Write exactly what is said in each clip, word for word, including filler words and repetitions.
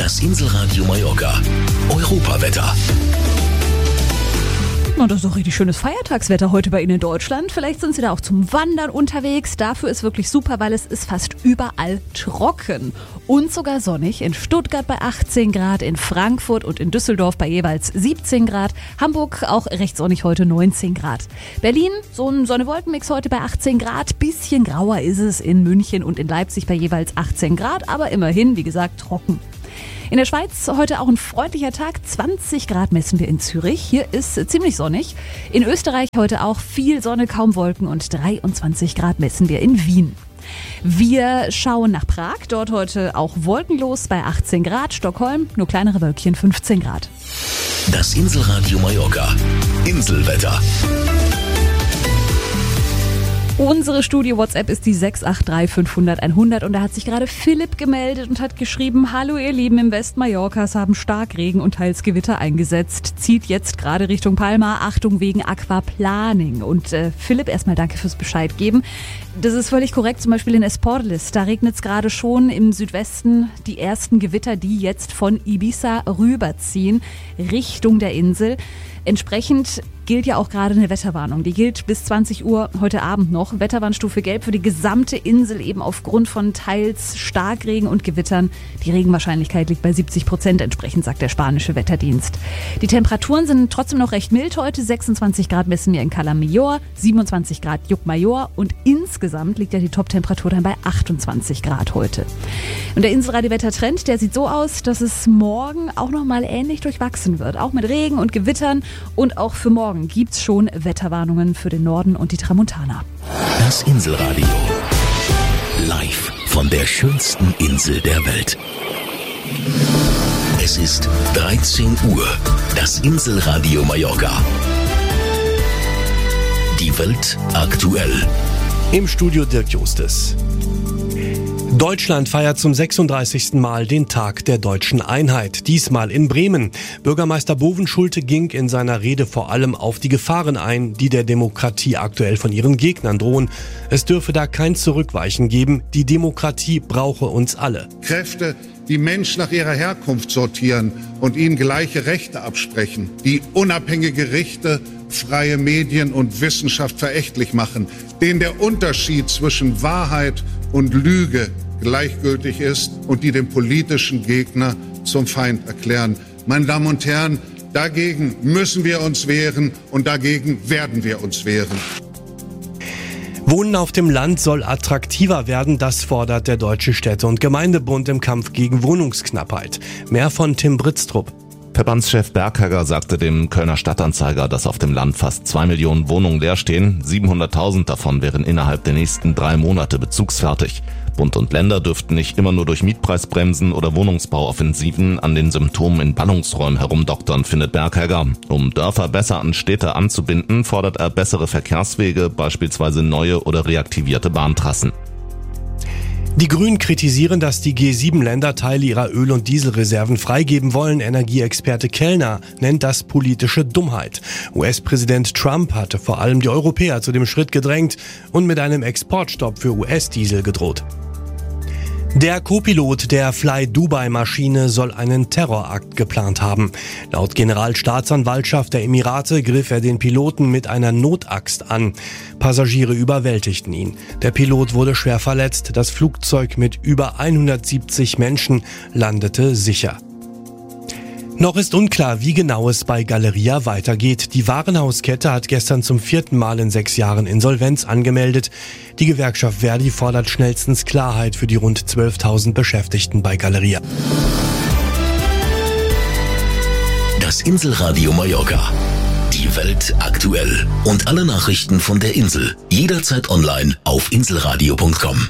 Das Inselradio Mallorca. Europawetter. Und das ist doch richtig schönes Feiertagswetter heute bei Ihnen in Deutschland. Vielleicht sind Sie da auch zum Wandern unterwegs. Dafür ist wirklich super, weil es ist fast überall trocken. Und sogar sonnig. In Stuttgart bei achtzehn Grad, in Frankfurt und in Düsseldorf bei jeweils siebzehn Grad. Hamburg auch recht sonnig heute neunzehn Grad. Berlin, so ein Sonne-Wolken-Mix heute bei achtzehn Grad. Bisschen grauer ist es in München und in Leipzig bei jeweils achtzehn Grad. Aber immerhin, wie gesagt, trocken. In der Schweiz heute auch ein freundlicher Tag. zwanzig Grad messen wir in Zürich. Hier ist ziemlich sonnig. In Österreich heute auch viel Sonne, kaum Wolken und dreiundzwanzig Grad messen wir in Wien. Wir schauen nach Prag. Dort heute auch wolkenlos bei achtzehn Grad. Stockholm nur kleinere Wölkchen, fünfzehn Grad. Das Inselradio Mallorca. Inselwetter. Unsere Studio-WhatsApp ist die sechs acht drei fünfhundert einhundert und da hat sich gerade Philipp gemeldet und hat geschrieben: Hallo ihr Lieben, im West Mallorcas haben Starkregen und teils Gewitter eingesetzt. Zieht jetzt gerade Richtung Palma. Achtung wegen Aquaplaning. Und äh, Philipp, erstmal danke fürs Bescheid geben. Das ist völlig korrekt, zum Beispiel in Esporles. Da regnet es gerade schon im Südwesten die ersten Gewitter, die jetzt von Ibiza rüberziehen Richtung der Insel. Entsprechend gilt ja auch gerade eine Wetterwarnung. Die gilt bis zwanzig Uhr heute Abend noch. Wetterwarnstufe Gelb für die gesamte Insel, eben aufgrund von teils Starkregen und Gewittern. Die Regenwahrscheinlichkeit liegt bei siebzig Prozent entsprechend, sagt der spanische Wetterdienst. Die Temperaturen sind trotzdem noch recht mild heute. sechsundzwanzig Grad messen wir in Cala Millor, siebenundzwanzig Grad Llucmajor und insgesamt liegt ja die Top-Temperatur dann bei achtundzwanzig Grad heute. Und der Inselradio-Wettertrend, der sieht so aus, dass es morgen auch nochmal ähnlich durchwachsen wird. Auch mit Regen und Gewittern. Und auch für morgen gibt's schon Wetterwarnungen für den Norden und die Tramontana. Das Inselradio. Live von der schönsten Insel der Welt. Es ist dreizehn Uhr. Das Inselradio Mallorca. Die Welt aktuell. Im Studio Dirk Justes. Deutschland feiert zum sechsunddreißigsten Mal den Tag der deutschen Einheit. Diesmal in Bremen. Bürgermeister Bovenschulte ging in seiner Rede vor allem auf die Gefahren ein, die der Demokratie aktuell von ihren Gegnern drohen. Es dürfe da kein Zurückweichen geben. Die Demokratie brauche uns alle. Kräfte, die Menschen nach ihrer Herkunft sortieren und ihnen gleiche Rechte absprechen, die unabhängige Gerichte, freie Medien und Wissenschaft verächtlich machen, denen der Unterschied zwischen Wahrheit und Lüge gleichgültig ist und die den politischen Gegner zum Feind erklären. Meine Damen und Herren, dagegen müssen wir uns wehren und dagegen werden wir uns wehren. Wohnen auf dem Land soll attraktiver werden, das fordert der Deutsche Städte- und Gemeindebund im Kampf gegen Wohnungsknappheit. Mehr von Tim Britztrup. Verbandschef Berghegger sagte dem Kölner Stadtanzeiger, dass auf dem Land fast zwei Millionen Wohnungen leer stehen. siebenhunderttausend davon wären innerhalb der nächsten drei Monate bezugsfertig. Bund und Länder dürften nicht immer nur durch Mietpreisbremsen oder Wohnungsbauoffensiven an den Symptomen in Ballungsräumen herumdoktern, findet Berghegger. Um Dörfer besser an Städte anzubinden, fordert er bessere Verkehrswege, beispielsweise neue oder reaktivierte Bahntrassen. Die Grünen kritisieren, dass die G sieben Länder Teile ihrer Öl- und Dieselreserven freigeben wollen. Energieexperte Kellner nennt das politische Dummheit. U S-Präsident Trump hatte vor allem die Europäer zu dem Schritt gedrängt und mit einem Exportstopp für U S-Diesel gedroht. Der Co-Pilot der Fly-Dubai-Maschine soll einen Terrorakt geplant haben. Laut Generalstaatsanwaltschaft der Emirate griff er den Piloten mit einer Notaxt an. Passagiere überwältigten ihn. Der Pilot wurde schwer verletzt. Das Flugzeug mit über hundertsiebzig Menschen landete sicher. Noch ist unklar, wie genau es bei Galeria weitergeht. Die Warenhauskette hat gestern zum vierten Mal in sechs Jahren Insolvenz angemeldet. Die Gewerkschaft Verdi fordert schnellstens Klarheit für die rund zwölftausend Beschäftigten bei Galeria. Das Inselradio Mallorca. Die Welt aktuell. Und alle Nachrichten von der Insel. Jederzeit online auf inselradio punkt com.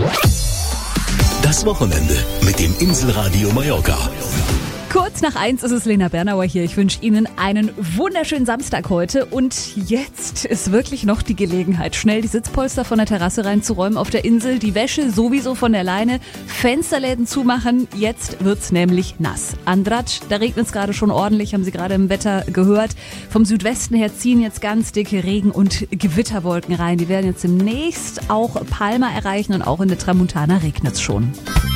Das Wochenende mit dem Inselradio Mallorca. Kurz nach eins ist es Lena Bernauer hier. Ich wünsche Ihnen einen wunderschönen Samstag heute. Und jetzt ist wirklich noch die Gelegenheit, schnell die Sitzpolster von der Terrasse reinzuräumen auf der Insel, die Wäsche sowieso von der Leine, Fensterläden zumachen. Jetzt wird's nämlich nass. Andratsch, da regnet es gerade schon ordentlich, haben Sie gerade im Wetter gehört. Vom Südwesten her ziehen jetzt ganz dicke Regen- und Gewitterwolken rein. Die werden jetzt demnächst auch Palma erreichen und auch in der Tramontana regnet es schon.